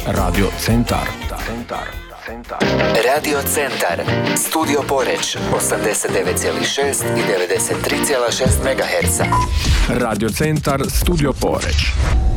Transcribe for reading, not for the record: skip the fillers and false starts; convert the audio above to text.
Radio Centar. Radio Centar, Studio Poreč, 89,6 i 93,6 MHz. Radio Centar, Studio Poreč.